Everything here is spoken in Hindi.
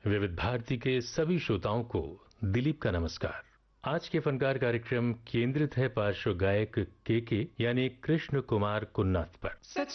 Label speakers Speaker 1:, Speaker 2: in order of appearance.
Speaker 1: विविध भारती के सभी श्रोताओं को दिलीप का नमस्कार। आज के फनकार कार्यक्रम केंद्रित है पार्श्व गायक के यानी कृष्ण कुमार कुन्नाथ पर।